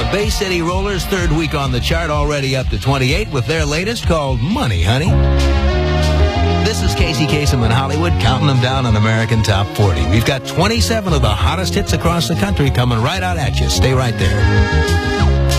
The Bay City Rollers, third week on the chart, already up to 28 with their latest called Money, Honey. This is Casey Kasem in Hollywood, counting them down on American Top 40. We've got 27 of the hottest hits across the country coming right out at you. Stay right there.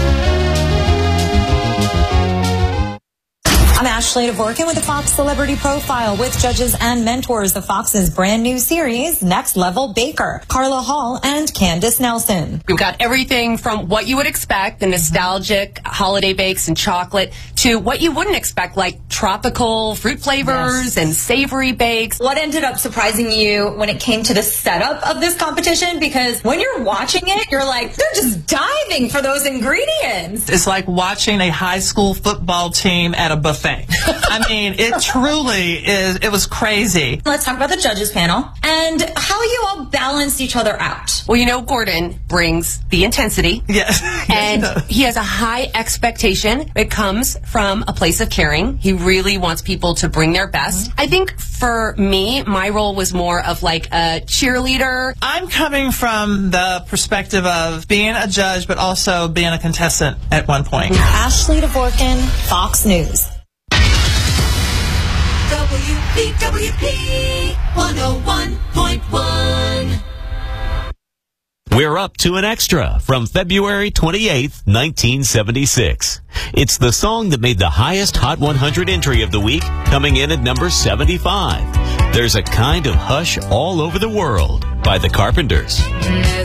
I'm Ashley Dvorkin with the Fox Celebrity Profile with judges and mentors of Fox's brand new series, Next Level Baker, Carla Hall and Candace Nelson. We've got everything from what you would expect, the nostalgic holiday bakes and chocolate, to what you wouldn't expect, like tropical fruit flavors and savory bakes. What ended up surprising you when it came to the setup of this competition? Because when you're watching it, you're like, they're just diving for those ingredients. It's like watching a high school football team at a buffet. I mean, it truly is. It was crazy. Let's talk about the judges panel and how you all balanced each other out. Well, you know, Gordon brings the intensity. Yes. And he has a high expectation. It comes from a place of caring. He really wants people to bring their best. I think for me, my role was more of like a cheerleader. I'm coming from the perspective of being a judge, but also being a contestant at one point. Ashley Dvorkin, Fox News. WBWP 101.1. We're up to an extra from February 28th, 1976. It's the song that made the highest Hot 100 entry of the week, coming in at number 75. There's a kind of hush all over the world by the Carpenters. There's